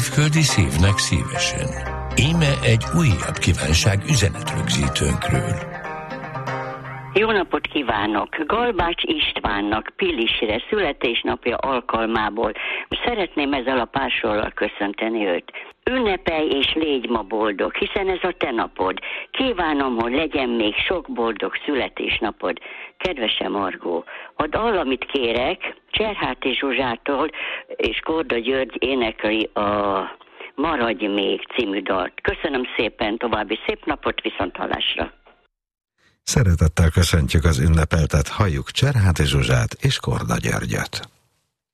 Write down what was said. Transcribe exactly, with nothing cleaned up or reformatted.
Földi szívnek szívesen. Íme egy újabb kívánság üzenetrögzítőnkről. Jó napot kívánok! Galbács Istvánnak Pilisre születésnapja alkalmából szeretném ezzel a pársorral köszönteni őt. Ünnepelj és légy ma boldog, hiszen ez a te napod. Kívánom, hogy legyen még sok boldog születésnapod. Kedvesem Margó, a dal, amit kérek, Cserháti Zsuzsától és Korda György énekli a Maradj még című dalt. Köszönöm szépen, további szép napot, viszonthallásra! Szeretettel köszöntjük az ünnepeltet, halljuk Cserháti Zsuzsát és Korda Györgyöt.